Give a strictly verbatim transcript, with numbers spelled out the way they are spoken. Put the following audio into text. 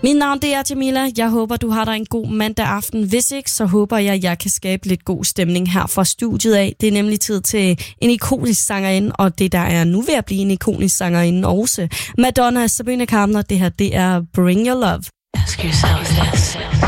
Mit navn det er Jamila. Jeg håber, du har dig en god mandag aften. Hvis ikke, så håber jeg, at jeg kan skabe lidt god stemning her fra studiet af. Det er nemlig tid til en ikonisk sangerinde, og det der er nu ved at blive en ikonisk sangerinde også. Madonna, Sabrina Carpenter, det her det er Bring Your Love. Ask yourself this.